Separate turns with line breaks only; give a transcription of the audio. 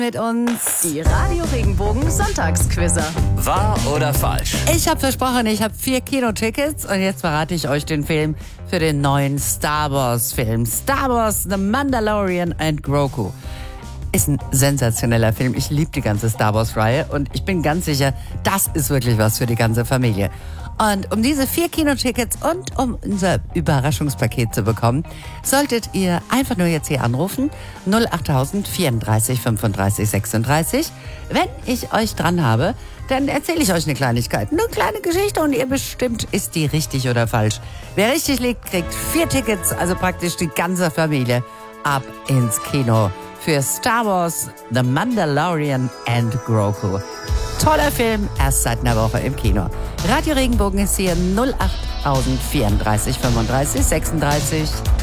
mit uns.
Die Radio Regenbogen Sonntagsquizzer.
Wahr oder falsch?
Ich habe versprochen, ich habe 4 Kinotickets und jetzt verrate ich euch den Film für den neuen Star Wars Film. Star Wars The Mandalorian and Grogu. Ist ein sensationeller Film. Ich liebe die ganze Star Wars Reihe und ich bin ganz sicher, das ist wirklich was für die ganze Familie. Und um diese 4 Kinotickets und um unser Überraschungspaket zu bekommen, solltet ihr einfach nur jetzt hier anrufen. 08000 34 35 36. Wenn ich euch dran habe, dann erzähle ich euch eine Kleinigkeit. Eine kleine Geschichte und ihr bestimmt, ist die richtig oder falsch. Wer richtig liegt, kriegt 4 Tickets, also praktisch die ganze Familie, ab ins Kino für Star Wars The Mandalorian and Grogu. Toller Film, erst seit einer Woche im Kino. Radio Regenbogen ist hier 08000 34 35 36.